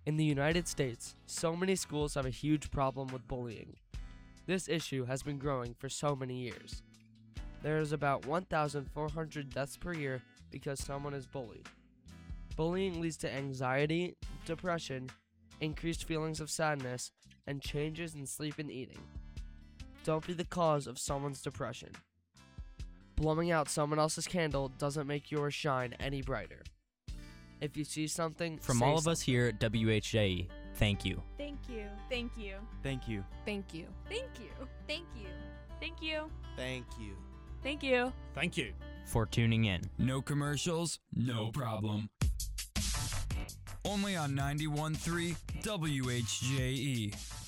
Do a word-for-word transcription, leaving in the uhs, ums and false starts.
In the United States, so many schools have a huge problem with bullying. This issue has been growing for so many years. There is about one thousand four hundred deaths per year because someone is bullied. Bullying leads to anxiety, depression, increased feelings of sadness, and changes in sleep and eating. Don't be the cause of someone's depression. Blowing out someone else's candle doesn't make yours shine any brighter. If you see something, From say all of something. us here at W H J E, thank you. Thank you. Thank you. Thank you. Thank you. Thank you. Thank you. Thank you. Thank you. Thank you. Thank you. For tuning in. No commercials, no problem. Only on ninety-one point three W H J E.